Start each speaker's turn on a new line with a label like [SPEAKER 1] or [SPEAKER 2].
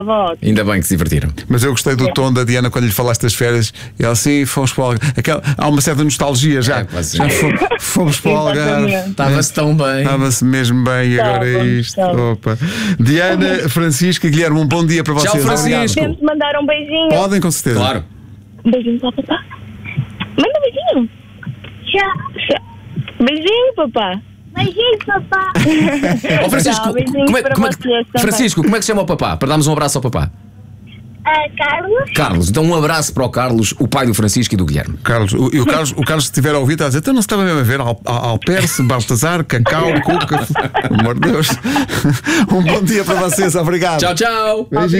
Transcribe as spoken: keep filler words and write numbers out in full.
[SPEAKER 1] Ótimo.
[SPEAKER 2] Ainda bem que se divertiram.
[SPEAKER 3] Mas eu gostei do tom da Diana quando lhe falaste das férias. E ela assim, fomos para o Algarve. Aquela, há uma certa nostalgia já.
[SPEAKER 2] É, quase.
[SPEAKER 3] Já fomos, fomos para o Algarve.
[SPEAKER 1] Exatamente.
[SPEAKER 2] Estava-se tão bem.
[SPEAKER 3] Estava-se mesmo bem e agora é
[SPEAKER 1] Estava,
[SPEAKER 3] isto.
[SPEAKER 1] estava.
[SPEAKER 3] Opa. Diana, Francisco e Guilherme, um bom dia para vocês.
[SPEAKER 2] Tchau, Francisco.
[SPEAKER 1] Temos de mandar um beijinho.
[SPEAKER 3] Podem, com certeza.
[SPEAKER 2] Claro.
[SPEAKER 1] Um beijinho para o papá. Manda um beijinho. Tchau. Beijinho, papá. Beijinho, papá.
[SPEAKER 2] Ó Francisco,
[SPEAKER 1] Tchau, beijinhos
[SPEAKER 2] como é,
[SPEAKER 1] para
[SPEAKER 2] como é,
[SPEAKER 1] vocês também.
[SPEAKER 2] Francisco, como é que se chama o papá? Para darmos um abraço ao papá.
[SPEAKER 4] Uh, Carlos?
[SPEAKER 2] Carlos, então um abraço para o Carlos, o pai do Francisco e do Guilherme.
[SPEAKER 3] Carlos, o, e o Carlos, o Carlos, se estiver a ouvir, está a dizer: então não se estava mesmo a ver Al, Al, Alperce, Baltazar, Cacau, Cuca. Pelo amor de Deus. Um bom dia para vocês, obrigado.
[SPEAKER 2] Tchau, tchau.
[SPEAKER 3] Beijinho.